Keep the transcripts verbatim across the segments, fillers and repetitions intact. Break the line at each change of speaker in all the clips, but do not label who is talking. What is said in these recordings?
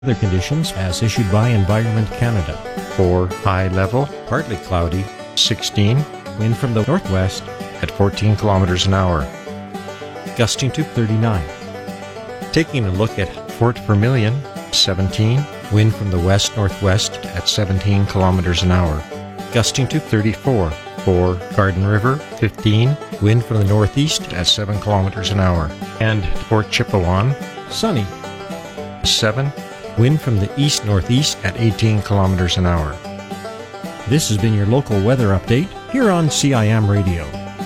Weather conditions as issued by Environment Canada. For high level, partly cloudy, sixteen, wind from the northwest at fourteen kilometers an hour, gusting to thirty-nine. Taking a look at Fort Vermilion, seventeen, wind from the west-northwest at seventeen kilometers an hour, gusting to thirty-four. For Garden River, fifteen, wind from the northeast at seven kilometers an hour. And Fort Chipewyan, sunny, seven, wind from the east-northeast at eighteen kilometers an hour. This has been your local weather update here on C I M Radio.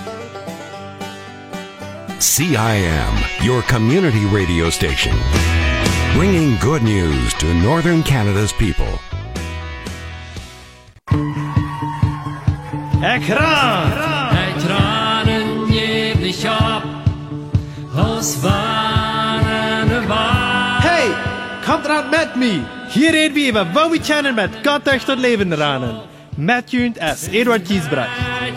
C I M, your community radio station, bringing good news to Northern Canada's people.
Ekran! Ekranen jeblich ab, aus Waren war.
Hey, kommt ran met me. Hier reden wir über wo wir kennen mit Gott durch das Leben ranen. Met junt as Eduard Kiesbrecht.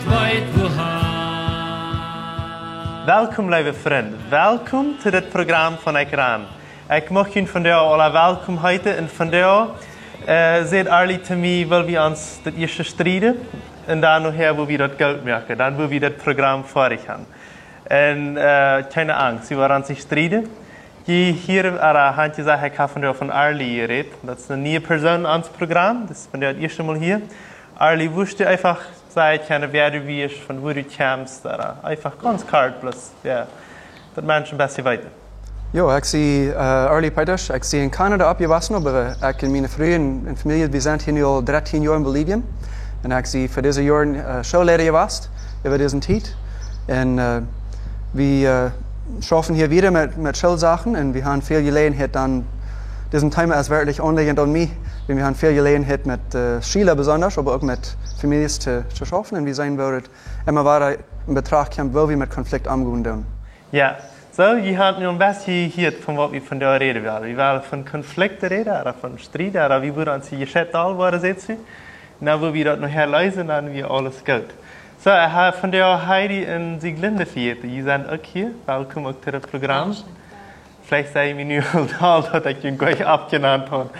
Welkom, lieve vrienden. Welkom to dit programma van Ekran. Ik mag jullie vandaag alle welkom heten en vandaag uh, zegt Arlie te mij, wil we ons dat eerste strijden en dan nog her, wil we dat geld maken. Dan wil we dat programma vorig gaan. En uh, keine angst, we waren zich strijden. Je hier aan de handje zegt, ik ga vandaag van Arlie geredet. Dat is een nieuwe persoon aan het programma, dat is vandaag het eerste Mal hier. Arlie, wusste einfach sagen können, wer du bist, von wo du kommst, oder einfach ganz kalt, bloß, ja, das Menschen besser weiter.
Jo, ik zie uh, Arlie Peters. Ik zie in Canada opgewachsen, aber ik en mijn vrienden en familie, we zijn hier nu al dertien jaar in Bolivien. En ik zie voor deze jaar uh, schoolleider geweest, over deze tijd. En uh, we uh, schaffen hier wieder mit, mit Schulsachen und wir haben viel Gelegenheit dann, diesen Thema ist wirklich anliegend an mich, denn wir haben viel Gelegenheit mit äh, Schülern besonders, aber auch mit Familien zu, zu schaffen und wir sehen, wo es immer weiter in Betracht kommt, wo wir mit Konflikt umgehen.
Ja, so, ihr habt nun ein bisschen gehört, von was wir von der reden werden. Wir werden von Konflikten reden, oder von Streit, oder wie wir uns hier geschätzt alle sitzen. Und dann, wo wir das noch herleisen, dann wird alles gut. So, ich habe von der Heidi und Sieglinde verjährt. Ihr seid auch hier. Willkommen auch zu dem Programm. Vielleicht sagen wir nur halt, dass ich ihn gleich abgenannt habe.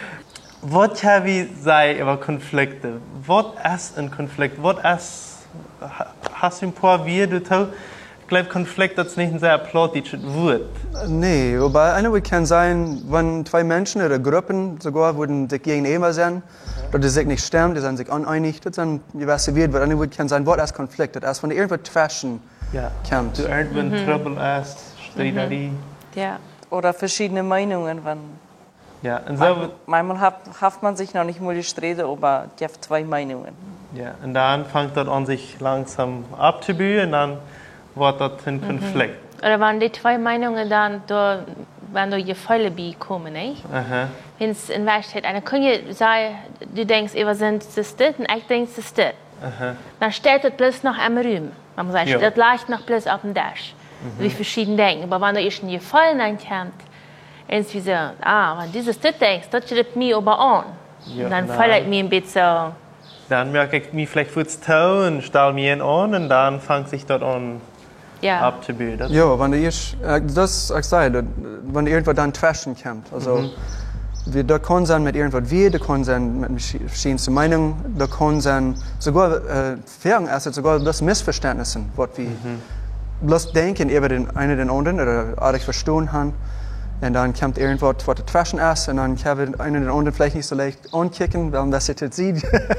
Was haben wir sagen über Konflikte? Was ist ein Konflikt? Was ist, hast du ein paar Wörter dazu? Ich glaube, Konflikt ist nicht ein sehr platisches Wort.
Nee, aber eine kann sein, wenn zwei Menschen oder Gruppen sogar würden sich gegenüber sein, oder die sich nicht stimmen, die sind sich uneinig, das sind gewisse Wörter. Eine kann sein, was ist Konflikt? Das ist, wenn irgendwo Zwischen
ja.
kommt.
Du irgendwo mhm. Trouble hast, Streiterie.
Mhm. Ja, oder verschiedene Meinungen. Wenn
ja, und so
manchmal hat, hat man sich noch nicht mal gestritten, aber die haben zwei Meinungen.
Ja, und dann fängt das an, sich langsam abzubühen und dann wird das ein Konflikt.
Mhm. Oder wenn die zwei Meinungen dann, da, wenn du Gefälle bekommen, nicht? Wenn es in Wahrheit einer Kunde sagt, du denkst, wir sind das und ich denke, das ist das. Dann steht das bloß noch am Raum. Man muss sagen, ja. Das leicht noch bloß auf dem Dash. Mhm. Wie verschieden denken. Aber wenn du erst ein Gefallen ankommt, und wie so, ah, wenn dieses das denkst, das schreibt mich aber an. Ja, dann fällt ich mir ein bisschen.
Dann merke ich mich vielleicht kurz tau und stelle mich an und dann fängt sich dort an
ja.
abzubilden.
Ja, wenn du erst, das, ich sage, wenn irgendwo dann Zwischen kommt. Also, mhm. wir, da kann sein mit irgendwas wir, da kann sein mit verschiedenen Meinungen, da kann sein sogar, äh, Fähren, also sogar das Missverständnissen, was wir mhm. bloß denken über den einen den anderen oder alles verstehen haben. Und dann kommt irgendwas, was dazwischen ist, und dann kann wir einen den anderen vielleicht nicht so leicht ankicken, weil das jetzt sieht.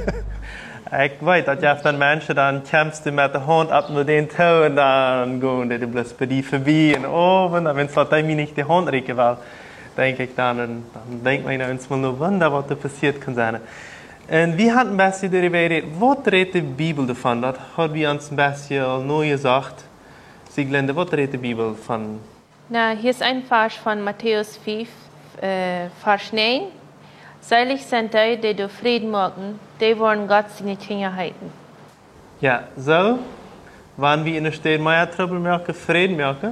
Ich weiß, dass ja dann Menschen, dann kämpfst du mit der Hand ab mit den Tau und dann gehen die bloß bei dir vorbei und oben, und wenn es halt mir nicht die Hand riechen will, denke ich dann, dann denkt man uns mal nur Wunder, was da passiert kann sein. Und wir hatten ein bisschen darüber geredet, was redet die Bibel davon? Das hat wir uns ein bisschen neu gesagt. Sieglinde, was redet die Bibel von?
Na, hier ist ein Vers von Matthäus fünf, äh, Vers neun. Selig sind die, die du Frieden machen, die wollen Gott seine Kinder halten.
Ja, so, wenn wir in der Stadt mehr Trouble merken, Frieden merken,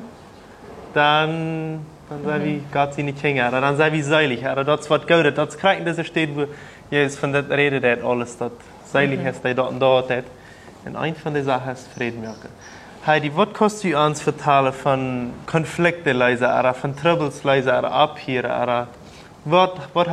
dann, dann mhm. sagen wir Gott seine Kinder, dann sagen wir selig, oder das wird gut, das kriegt in dieser Stadt, wo Jesus von der Rede hat, alles, das selig mhm. ist, die dort und dort hat. Und eine von den Sachen ist Frieden merken. Heidi, was kannst du uns vertellen von Konflikten leisen, oder von Troubles leisen, oder abhören, oder Wat, wat